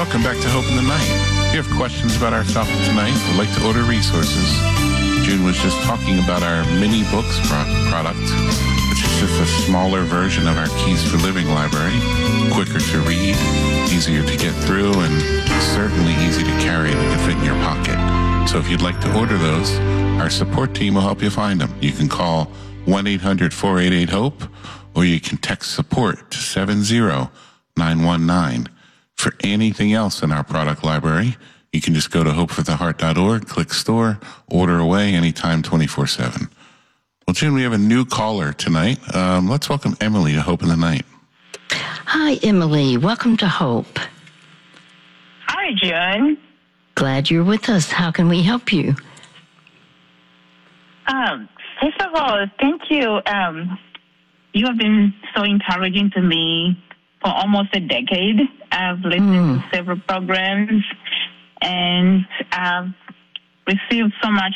Welcome back to Hope in the Night. If you have questions about our topic tonight or would like to order resources, June was just talking about our mini books product, which is just a smaller version of our Keys for Living library, quicker to read, easier to get through, and certainly easy to carry that can fit in your pocket. So if you'd like to order those, our support team will help you find them. You can call 1-800-488-HOPE, or you can text support to 70919. For anything else in our product library, you can just go to hopefortheheart.org, click store, order away anytime 24/7. Well, June, we have a new caller tonight. Let's welcome Emily to Hope in the Night. Hi, Emily. Welcome to Hope. Hi, June. Glad you're with us. How can we help you? First of all, thank you. You have been so encouraging to me for almost a decade. I've listened to several programs, and I've received so much